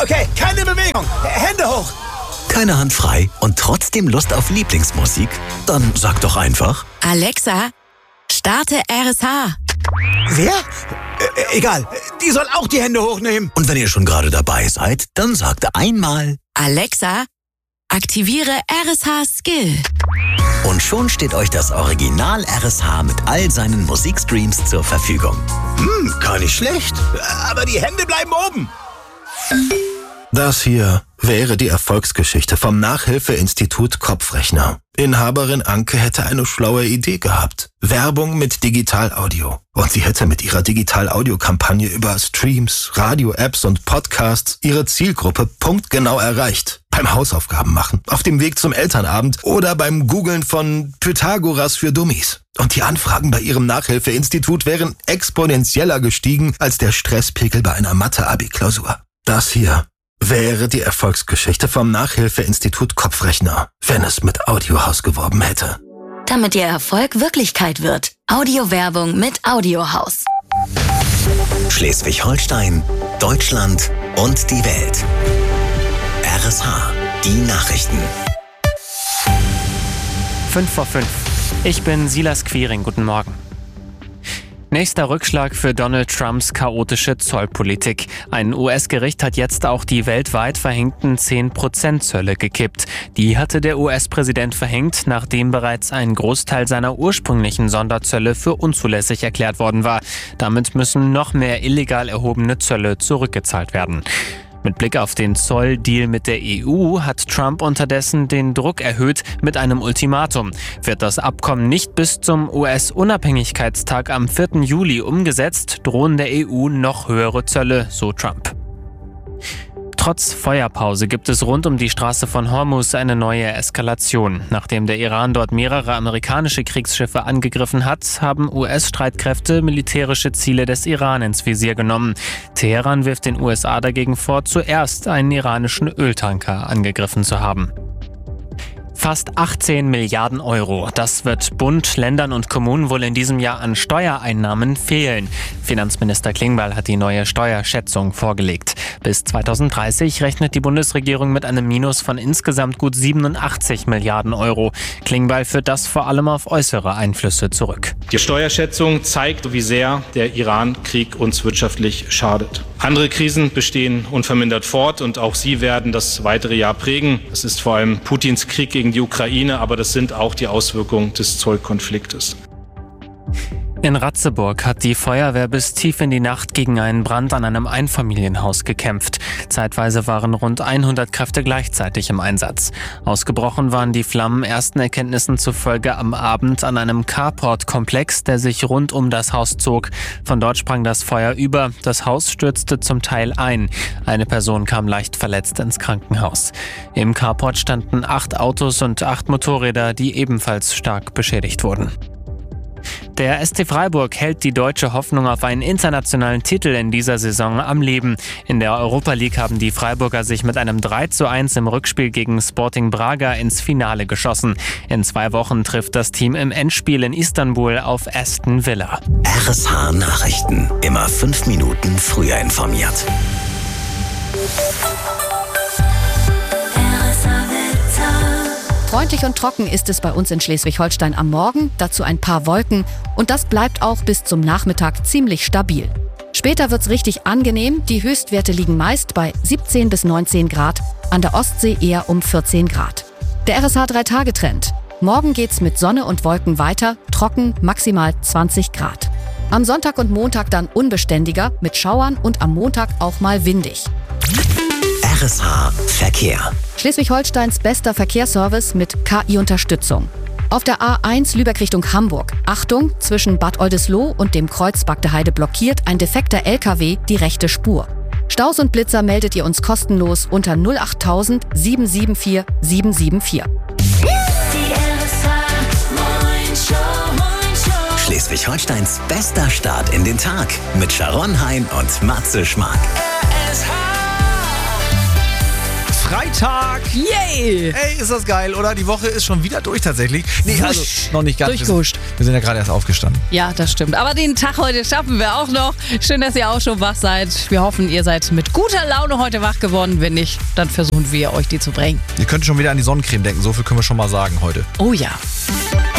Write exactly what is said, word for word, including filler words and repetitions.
Okay, keine Bewegung. Hände hoch. Keine Hand frei und trotzdem Lust auf Lieblingsmusik? Dann sag doch einfach: Alexa, starte R S H. Wer? Äh, egal, die soll auch die Hände hochnehmen. Und wenn ihr schon gerade dabei seid, dann sagt einmal: Alexa, aktiviere R S H Skill. Und schon steht euch das Original R S H mit all seinen Musikstreams zur Verfügung. Hm, gar nicht schlecht. Aber die Hände bleiben oben. Das hier wäre die Erfolgsgeschichte vom Nachhilfeinstitut Kopfrechner. Inhaberin Anke hätte eine schlaue Idee gehabt. Werbung mit Digital-Audio. Und sie hätte mit ihrer Digital-Audio-Kampagne über Streams, Radio-Apps und Podcasts ihre Zielgruppe punktgenau erreicht. Beim Hausaufgaben machen, auf dem Weg zum Elternabend oder beim Googlen von Pythagoras für Dummies. Und die Anfragen bei ihrem Nachhilfeinstitut wären exponentieller gestiegen als der Stresspegel bei einer Mathe-Abi-Klausur. Das hier wäre die Erfolgsgeschichte vom Nachhilfeinstitut Kopfrechner, wenn es mit Audiohaus geworben hätte. Damit Ihr Erfolg Wirklichkeit wird. Audiowerbung mit Audiohaus. Schleswig-Holstein, Deutschland und die Welt. R S H, die Nachrichten. Fünf vor fünf. Ich bin Silas Quiring. Guten Morgen. Nächster Rückschlag für Donald Trumps chaotische Zollpolitik. Ein U S-Gericht hat jetzt auch die weltweit verhängten zehn Prozent Zölle gekippt. Die hatte der U S-Präsident verhängt, nachdem bereits ein Großteil seiner ursprünglichen Sonderzölle für unzulässig erklärt worden war. Damit müssen noch mehr illegal erhobene Zölle zurückgezahlt werden. Mit Blick auf den Zolldeal mit der E U hat Trump unterdessen den Druck erhöht mit einem Ultimatum. Wird das Abkommen nicht bis zum U S-Unabhängigkeitstag am vierten Juli umgesetzt, drohen der E U noch höhere Zölle, so Trump. Trotz Feuerpause gibt es rund um die Straße von Hormuz eine neue Eskalation. Nachdem der Iran dort mehrere amerikanische Kriegsschiffe angegriffen hat, haben U S-Streitkräfte militärische Ziele des Iran ins Visier genommen. Teheran wirft den U S A dagegen vor, zuerst einen iranischen Öltanker angegriffen zu haben. Fast achtzehn Milliarden Euro. Das wird Bund, Ländern und Kommunen wohl in diesem Jahr an Steuereinnahmen fehlen. Finanzminister Klingbeil hat die neue Steuerschätzung vorgelegt. Bis zweitausenddreißig rechnet die Bundesregierung mit einem Minus von insgesamt gut siebenundachtzig Milliarden Euro. Klingbeil führt das vor allem auf äußere Einflüsse zurück. Die Steuerschätzung zeigt, wie sehr der Iran-Krieg uns wirtschaftlich schadet. Andere Krisen bestehen unvermindert fort und auch sie werden das weitere Jahr prägen. Es ist vor allem Putins Krieg gegen die Ukraine, aber das sind auch die Auswirkungen des Zollkonfliktes. In Ratzeburg hat die Feuerwehr bis tief in die Nacht gegen einen Brand an einem Einfamilienhaus gekämpft. Zeitweise waren rund hundert Kräfte gleichzeitig im Einsatz. Ausgebrochen waren die Flammen ersten Erkenntnissen zufolge am Abend an einem Carport-Komplex, der sich rund um das Haus zog. Von dort sprang das Feuer über. Das Haus stürzte zum Teil ein. Eine Person kam leicht verletzt ins Krankenhaus. Im Carport standen acht Autos und acht Motorräder, die ebenfalls stark beschädigt wurden. Der S C Freiburg hält die deutsche Hoffnung auf einen internationalen Titel in dieser Saison am Leben. In der Europa League haben die Freiburger sich mit einem drei zu eins im Rückspiel gegen Sporting Braga ins Finale geschossen. In zwei Wochen trifft das Team im Endspiel in Istanbul auf Aston Villa. R S H Nachrichten. Immer fünf Minuten früher informiert. Freundlich und trocken ist es bei uns in Schleswig-Holstein am Morgen, dazu ein paar Wolken und das bleibt auch bis zum Nachmittag ziemlich stabil. Später wird's richtig angenehm, die Höchstwerte liegen meist bei siebzehn bis neunzehn Grad, an der Ostsee eher um vierzehn Grad. Der R S H drei Tage Trend. Morgen geht's mit Sonne und Wolken weiter, trocken maximal zwanzig Grad. Am Sonntag und Montag dann unbeständiger, mit Schauern und am Montag auch mal windig. R S H Verkehr. Schleswig-Holsteins bester Verkehrsservice mit K I-Unterstützung. Auf der A eins Lübeck Richtung Hamburg. Achtung, zwischen Bad Oldesloe und dem Kreuz Bagdeheide blockiert ein defekter L K W die rechte Spur. Staus und Blitzer meldet ihr uns kostenlos unter null acht null null sieben sieben vier sieben sieben vier. Schleswig-Holsteins bester Start in den Tag mit Sharon Hein und Matze Schmark. Freitag. Tag. Yay! Ey, ist das geil, oder? Die Woche ist schon wieder durch tatsächlich. Nee, also noch nicht ganz. Durchgehuscht. Wir sind, wir sind ja gerade erst aufgestanden. Ja, das stimmt. Aber den Tag heute schaffen wir auch noch. Schön, dass ihr auch schon wach seid. Wir hoffen, ihr seid mit guter Laune heute wach geworden. Wenn nicht, dann versuchen wir euch die zu bringen. Ihr könnt schon wieder an die Sonnencreme denken. So viel können wir schon mal sagen heute. Oh ja.